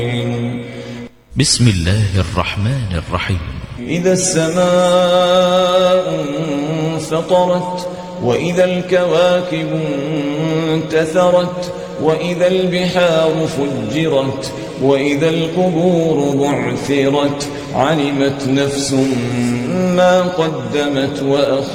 بسم الله الرحمن الرحيم. إذا السماء انفطرت وإذا الكواكب انتثرت وإذا البحار فجرت وإذا القبور بعثرت علمت نفس ما قدمت وأخرت.